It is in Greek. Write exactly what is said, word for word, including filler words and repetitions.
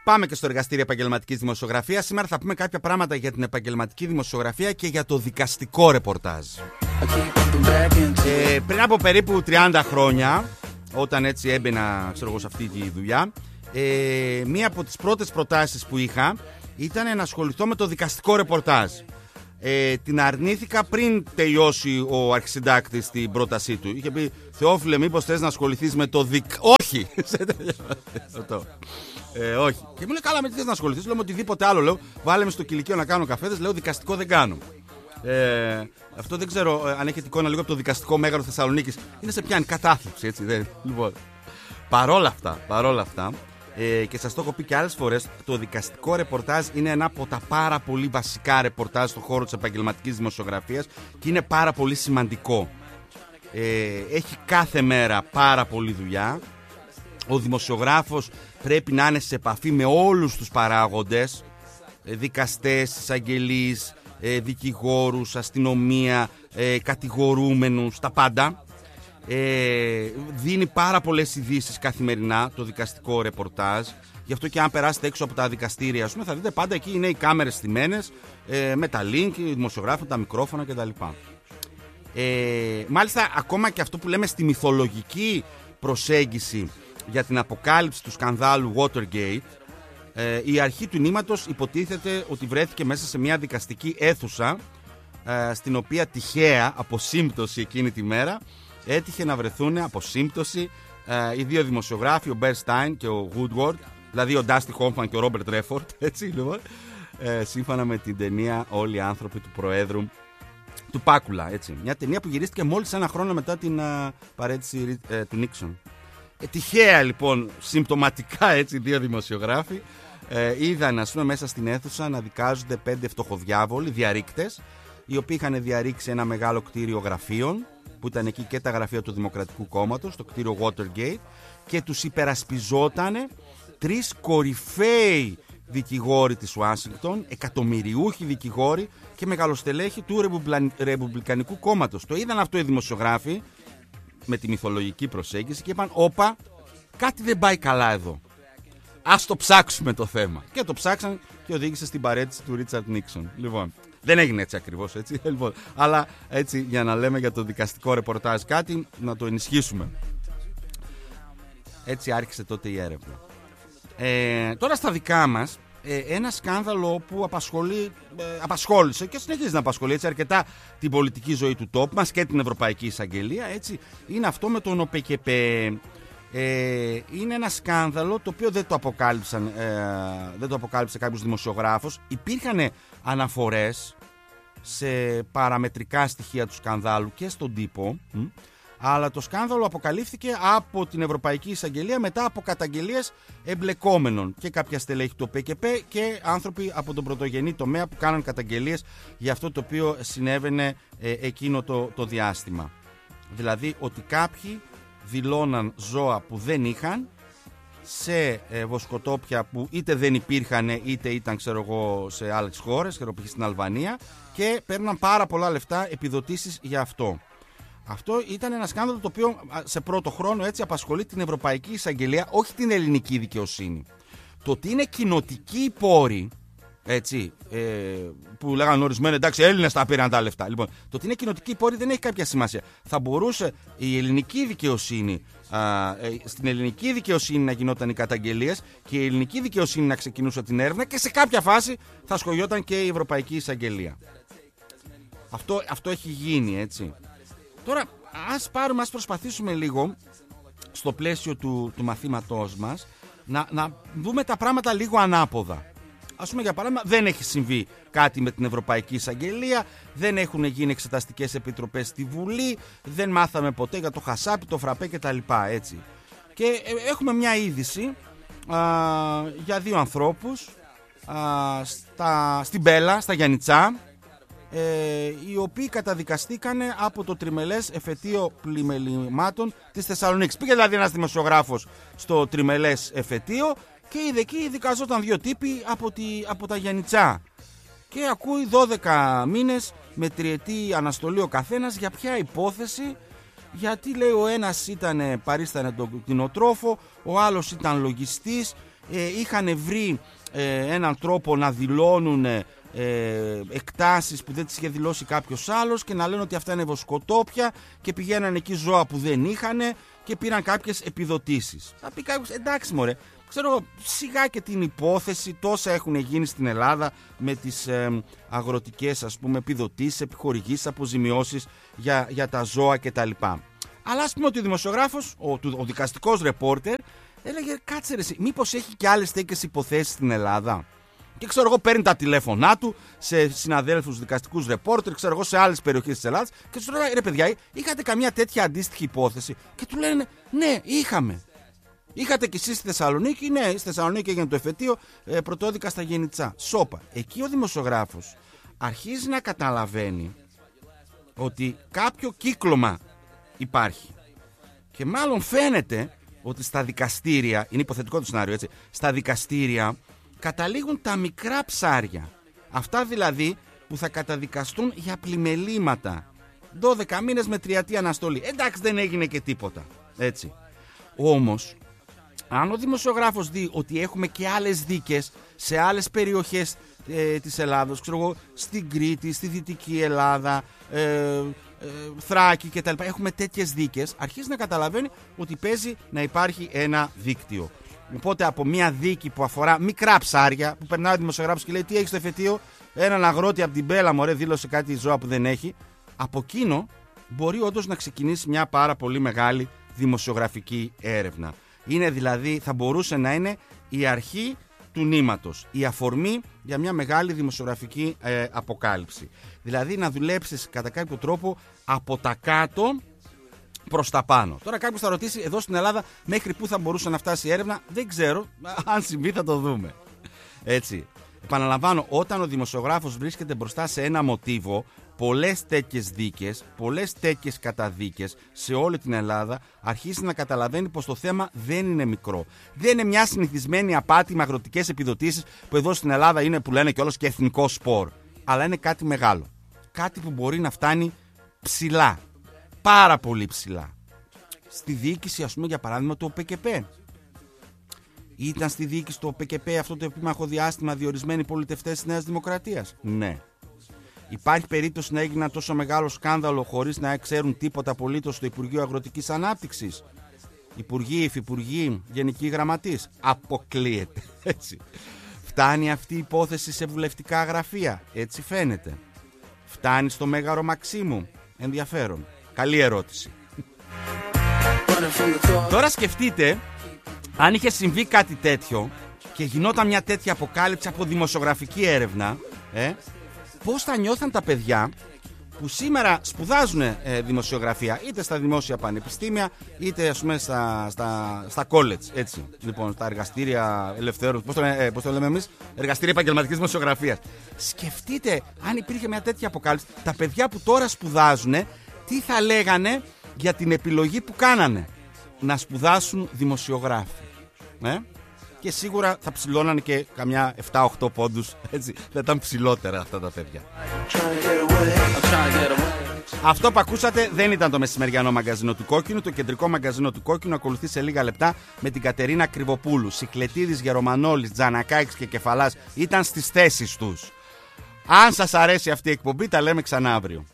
Πάμε και στο εργαστήριο επαγγελματικής δημοσιογραφίας. Σήμερα θα πούμε κάποια πράγματα για την επαγγελματική δημοσιογραφία και για το δικαστικό ρεπορτάζ. Ε, πριν από περίπου τριάντα χρόνια, όταν έτσι έμπαινα ξέρω εγώ, σε αυτή τη δουλειά, ε, μία από τις πρώτες προτάσεις που είχα ήταν να ασχοληθώ με το δικαστικό ρεπορτάζ. Ε, την αρνήθηκα πριν τελειώσει ο αρχισυντάκτης την πρότασή του. Είχε πει, Θεόφιλε, μήπως θες να ασχοληθείς με το δικ... Όχι! ε, όχι. Και μου λέει, καλά, με τι θες να ασχοληθείς? Λέω, με οτιδήποτε άλλο. Λέω, βάλε με στο κηλικείο να κάνω καφέδες. Λέω, δικαστικό δεν κάνω. Ε, αυτό δεν ξέρω ε, αν έχετε εικόνα λίγο από το δικαστικό μέγαρο Θεσσαλονίκης. Είναι σε πιάνει κατάθλιψη, έτσι δεν. Λοιπόν, παρόλα αυτά, παρόλα αυτά ε, και σας το έχω πει και άλλες φορές, το δικαστικό ρεπορτάζ είναι ένα από τα πάρα πολύ βασικά ρεπορτάζ στον χώρο της επαγγελματικής δημοσιογραφίας και είναι πάρα πολύ σημαντικό. Ε, έχει κάθε μέρα πάρα πολλή δουλειά. Ο δημοσιογράφος πρέπει να είναι σε επαφή με όλους τους παράγοντες, δικαστές, εισαγγελείς, δικηγόρους, αστυνομία, κατηγορούμενους, τα πάντα. Ε, δίνει πάρα πολλές ειδήσεις καθημερινά το δικαστικό ρεπορτάζ. Γι' αυτό και αν περάσετε έξω από τα δικαστήρια, πούμε, θα δείτε πάντα εκεί είναι οι κάμερες στημένες, ε, με τα link, οι δημοσιογράφοι, τα μικρόφωνα κτλ. Ε, μάλιστα, ακόμα και αυτό που λέμε στη μυθολογική προσέγγιση για την αποκάλυψη του σκανδάλου Watergate, ε, η αρχή του νήματος υποτίθεται ότι βρέθηκε μέσα σε μια δικαστική αίθουσα, ε, στην οποία τυχαία, από σύμπτωση εκείνη τη μέρα, έτυχε να βρεθούν από σύμπτωση ε, οι δύο δημοσιογράφοι, ο Μπέρ Στάιν και ο Woodward, δηλαδή ο Ντάστι Χόφμαν και ο Ρόμπερτ Ρέφορντ, έτσι λοιπόν, ε, σύμφωνα με την ταινία Όλοι οι άνθρωποι του Προέδρου του Πάκουλα, έτσι. Μια ταινία που γυρίστηκε μόλις ένα χρόνο μετά την uh, παρέτηση uh, του Νίξον. Ε, τυχαία λοιπόν, συμπτωματικά έτσι, δύο δημοσιογράφοι ε, είδαν, ας πούμε, μέσα στην αίθουσα να δικάζονται πέντε φτωχοδιάβολοι, διαρρήκτες, οι οποίοι είχαν διαρρήξει ένα μεγάλο κτίριο γραφείων, που ήταν εκεί και τα γραφεία του Δημοκρατικού Κόμματος, το κτίριο Watergate, και τους υπερασπιζότανε τρεις κορυφαίοι δικηγόροι της Ουάσιγκτον, εκατομμυριούχοι δικηγόροι και μεγαλοστελέχοι του Ρεπουμπλικανικού Κόμματος. Το είδαν αυτό οι δημοσιογράφοι με τη μυθολογική προσέγγιση και είπαν, όπα, κάτι δεν πάει καλά εδώ. Ας το ψάξουμε το θέμα. Και το ψάξαν και οδήγησε στην παρέτηση του Ρίτσαρντ Νίξον. Λοιπόν, δεν έγινε έτσι ακριβώς, έτσι. Λοιπόν, αλλά έτσι για να λέμε για το δικαστικό ρεπορτάζ κάτι, να το ενισχύσουμε. Έτσι άρχισε τότε η έρευνα. Ε, τώρα στα δικά μας, ε, ένα σκάνδαλο που απασχολεί, ε, απασχόλησε και συνεχίζει να απασχολεί έτσι, αρκετά την πολιτική ζωή του τόπου μας και την Ευρωπαϊκή Εισαγγελία, έτσι, είναι αυτό με τον ΟΠΕΚΕΠΕ. Ε, είναι ένα σκάνδαλο το οποίο δεν το αποκάλυψαν, ε, δεν το αποκάλυψε κάποιος δημοσιογράφος. Υπήρχαν αναφορές σε παραμετρικά στοιχεία του σκανδάλου και στον τύπο, μ, αλλά το σκάνδαλο αποκαλύφθηκε από την Ευρωπαϊκή Εισαγγελία μετά από καταγγελίες εμπλεκόμενων και κάποια στελέχη του ΟΠΕΚΕΠΕ και άνθρωποι από τον πρωτογενή τομέα που κάναν καταγγελίες για αυτό το οποίο συνέβαινε ε, εκείνο το, το διάστημα. Δηλαδή ότι κάποιοι δηλώναν ζώα που δεν είχαν σε ε, βοσκοτόπια που είτε δεν υπήρχαν είτε ήταν, ξέρω εγώ, σε άλλες χώρες, ξέρω, π.χ. στην Αλβανία, και παίρναν πάρα πολλά λεφτά επιδοτήσεις για αυτό. Αυτό ήταν ένα σκάνδαλο το οποίο σε πρώτο χρόνο έτσι απασχολεί την Ευρωπαϊκή Εισαγγελία, όχι την ελληνική δικαιοσύνη. Το ότι είναι κοινοτικοί οι πόροι, έτσι, ε, που λέγανε ορισμένοι, εντάξει, Έλληνες τα πήραν τα λεφτά. Λοιπόν, το ότι είναι κοινοτικοί οι πόροι δεν έχει κάποια σημασία. Θα μπορούσε η ελληνική δικαιοσύνη, α, ε, στην ελληνική δικαιοσύνη να γινόταν οι καταγγελίες και η ελληνική δικαιοσύνη να ξεκινούσε την έρευνα και σε κάποια φάση θα σχολιόταν και η Ευρωπαϊκή Εισαγγελία. Αυτό, αυτό έχει γίνει, έτσι. Τώρα, ας πάρουμε, ας προσπαθήσουμε λίγο στο πλαίσιο του, του μαθήματός μας να, να δούμε τα πράγματα λίγο ανάποδα. Ας πούμε, για παράδειγμα, δεν έχει συμβεί κάτι με την Ευρωπαϊκή Εισαγγελία, δεν έχουν γίνει εξεταστικές επιτροπές στη Βουλή, δεν μάθαμε ποτέ για το χασάπι, το φραπέ κτλ. Έτσι. Και έχουμε μια είδηση α, για δύο ανθρώπους α, στα, στην Πέλα, στα Γιαννιτσά, Ε, οι οποίοι καταδικαστήκανε από το τριμελές εφετείο πλημελημάτων της Θεσσαλονίκης. Πήγε δηλαδή ένας δημοσιογράφος στο τριμελές εφετείο και είδε εκεί δικαζόταν δύο τύποι από, τη, από τα Γιαννιτσά και ακούει δώδεκα μήνες με τριετή αναστολή ο καθένας. Για ποια υπόθεση? Γιατί, λέει, ο ένας ήταν, παρίστανε τον κτηνοτρόφο, ο άλλος ήταν λογιστής, ε, είχαν βρει ε, έναν τρόπο να δηλώνουν ε, εκτάσεις που δεν τις είχε δηλώσει κάποιος άλλος και να λένε ότι αυτά είναι βοσκοτόπια και πηγαίναν εκεί ζώα που δεν είχαν και πήραν κάποιες επιδοτήσεις. Θα πει κάποιος, εντάξει μωρέ, ξέρω σιγά και την υπόθεση, τόσα έχουν γίνει στην Ελλάδα με τις ε, αγροτικές ας πούμε επιδοτήσεις, επιχορηγήσεις, αποζημιώσεις για, για τα ζώα κτλ. Αλλά ας πούμε ότι ο δημοσιογράφος, ο, ο δικαστικός ρεπόρτερ έλεγε κάτσε ρε εσύ, μήπως έχει και άλλες τέτοιες υποθέσεις στην Ελλάδα. Και ξέρω εγώ παίρνει τα τηλέφωνά του σε συναδέλφους δικαστικούς ρεπόρτερ, ξέρω εγώ σε άλλες περιοχές της Ελλάδας και του λέει ρε παιδιά, είχατε καμιά τέτοια αντίστοιχη υπόθεση? Και του λένε ναι, είχαμε. Είχατε κι εσείς στη Θεσσαλονίκη? Ναι, στη Θεσσαλονίκη έγινε το εφετείο ε, πρωτόδικα στα Γενιτσά. Σόπα. Εκεί ο δημοσιογράφος αρχίζει να καταλαβαίνει ότι κάποιο κύκλωμα υπάρχει. Και μάλλον φαίνεται ότι στα δικαστήρια, είναι υποθετικό το σενάριο έτσι, στα δικαστήρια καταλήγουν τα μικρά ψάρια. Αυτά δηλαδή που θα καταδικαστούν για πλημελήματα. δώδεκα μήνες με τριετή αναστολή. Εντάξει, δεν έγινε και τίποτα. Έτσι. Όμως, αν ο δημοσιογράφος δει ότι έχουμε και άλλες δίκες σε άλλες περιοχές ε, της Ελλάδος, ξέρω εγώ, στην Κρήτη, στη Δυτική Ελλάδα, ε, ε, Θράκη κτλ. Έχουμε τέτοιες δίκες, αρχίζει να καταλαβαίνει ότι παίζει να υπάρχει ένα δίκτυο. Οπότε από μια δίκη που αφορά μικρά ψάρια, που περνάει ο δημοσιογράφος και λέει τι έχει στο εφετείο, έναν αγρότη από την Μπέλα μωρέ δήλωσε κάτι ζώα που δεν έχει, από εκείνο μπορεί όντως να ξεκινήσει μια πάρα πολύ μεγάλη δημοσιογραφική έρευνα. Είναι δηλαδή, θα μπορούσε να είναι η αρχή του νήματος, η αφορμή για μια μεγάλη δημοσιογραφική ε, αποκάλυψη. Δηλαδή να δουλέψεις κατά κάποιο τρόπο από τα κάτω προς τα πάνω. Τώρα κάποιος θα ρωτήσει εδώ στην Ελλάδα μέχρι πού θα μπορούσε να φτάσει η έρευνα. Δεν ξέρω, αν συμβεί θα το δούμε. Έτσι. Επαναλαμβάνω, όταν ο δημοσιογράφος βρίσκεται μπροστά σε ένα μοτίβο, πολλές τέτοιες δίκες, πολλές τέτοιες καταδίκες σε όλη την Ελλάδα, αρχίζει να καταλαβαίνει πως το θέμα δεν είναι μικρό. Δεν είναι μια συνηθισμένη απάτη με αγροτικές επιδοτήσεις που εδώ στην Ελλάδα είναι που λένε κιόλας και εθνικό σπορ. Αλλά είναι κάτι μεγάλο. Κάτι που μπορεί να φτάνει ψηλά. Πάρα πολύ ψηλά. Στη διοίκηση, ας πούμε, για παράδειγμα, του ΟΠΕΚΕΠ. Ήταν στη διοίκηση του ΟΠΕΚΕΠ αυτό το επίμαχο διάστημα διορισμένοι πολιτευτές της Νέας Δημοκρατίας? Ναι. Υπάρχει περίπτωση να έγινε τόσο μεγάλο σκάνδαλο χωρίς να ξέρουν τίποτα απολύτως στο Υπουργείο Αγροτικής Ανάπτυξης? Υπουργοί, υφυπουργοί, γενικοί γραμματείς? Αποκλείεται. Έτσι. Φτάνει αυτή η υπόθεση σε βουλευτικά γραφεία? Έτσι φαίνεται. Φτάνει στο Μέγαρο Μαξίμου? Ενδιαφέρον. Καλή ερώτηση. Τώρα σκεφτείτε αν είχε συμβεί κάτι τέτοιο και γινόταν μια τέτοια αποκάλυψη από δημοσιογραφική έρευνα, ε, πώς θα νιώθαν τα παιδιά που σήμερα σπουδάζουν ε, δημοσιογραφία, είτε στα δημόσια πανεπιστήμια, είτε ας πούμε στα, στα, στα college, έτσι, λοιπόν, στα εργαστήρια ελευθέρων, πώς το, ε, πώς το λέμε εμείς, εργαστήρια επαγγελματικής δημοσιογραφίας. Σκεφτείτε αν υπήρχε μια τέτοια αποκάλυψη, τα παιδιά που τώρα σπουδάζουν, τι θα λέγανε για την επιλογή που κάνανε να σπουδάσουν δημοσιογράφοι. Ε? Και σίγουρα θα ψηλώνανε και καμιά επτά οκτώ πόντους, έτσι, θα ήταν ψηλότερα αυτά τα παιδιά. Αυτό που ακούσατε δεν ήταν το μεσημεριανό μαγκαζίνο του Κόκκινου. Το κεντρικό μαγκαζίνο του Κόκκινου ακολουθεί σε λίγα λεπτά με την Κατερίνα Κρυβοπούλου. Σικλετίδης, Γερομανόλης, Τζανακάκης και Κεφαλάς ήταν στις θέσεις τους. Αν σας αρέσει αυτή η εκπομπή, τα λέμε ξανά αύριο.